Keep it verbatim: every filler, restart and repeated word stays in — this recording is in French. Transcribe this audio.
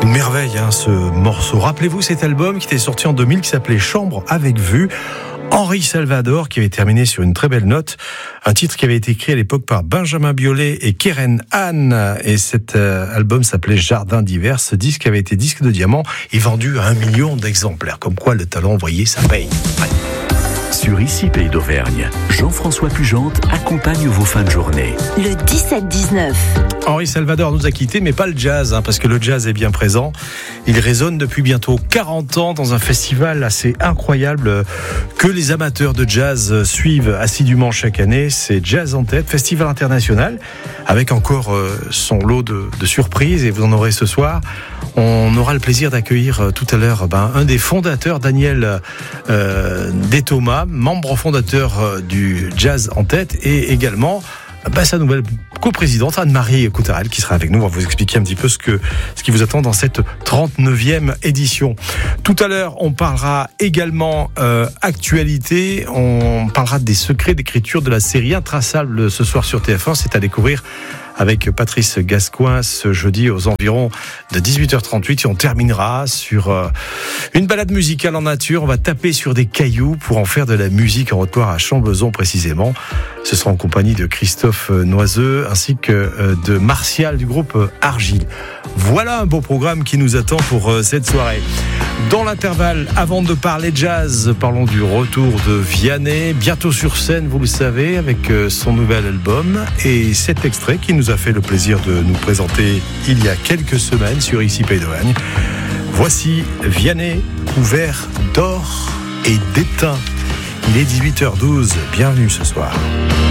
Une merveille, hein, ce morceau. Rappelez-vous cet album qui était sorti en deux mille, qui s'appelait Chambre avec vue. Henri Salvador, qui avait terminé sur une très belle note. Un titre qui avait été écrit à l'époque par Benjamin Biolay et Keren Han. Et cet euh, album s'appelait Jardin d'hiver. Ce disque avait été disque de diamant et vendu à un million d'exemplaires. Comme quoi le talent, vous voyez, ça paye. Ouais. Sur Ici Pays d'Auvergne, Jean-François Pugente accompagne vos fins de journée. Le dix-sept dix-neuf. Henri Salvador nous a quittés, mais pas le jazz, hein, parce que le jazz est bien présent. Il résonne depuis bientôt quarante ans dans un festival assez incroyable que les amateurs de jazz suivent assidûment chaque année. C'est Jazz en Tête, festival international, avec encore euh, son lot de, de surprises, et vous en aurez ce soir. On aura le plaisir d'accueillir euh, tout à l'heure ben, un des fondateurs, Daniel euh, Détoma, membre fondateur euh, du Jazz en Tête, et également bah, sa nouvelle coprésidente Anne-Marie Coutarel qui sera avec nous. On va vous expliquer un petit peu ce, que, ce qui vous attend dans cette trente-neuvième édition. Tout à l'heure, on parlera également euh, actualité. On parlera des secrets d'écriture de la série Intraçable ce soir sur T F un. C'est à découvrir avec Patrice Gascoin ce jeudi aux environs de dix-huit heures trente-huit. Et on terminera sur euh, une balade musicale en nature. On va taper sur des cailloux pour en faire de la musique en Haute-Loire, à Champbeson précisément. Ce sera en compagnie de Christophe Noiseux ainsi que euh, de Martial du groupe Argile. Voilà un beau programme qui nous attend pour euh, cette soirée. Dans l'intervalle, avant de parler jazz, parlons du retour de Vianney, bientôt sur scène, vous le savez, avec euh, son nouvel album. Et cet extrait qui nous a fait le plaisir de nous présenter il y a quelques semaines sur Ici Pays d'Auvergne. Voici Vianney, couvert d'or et d'étain. Il est dix-huit heures douze, bienvenue ce soir.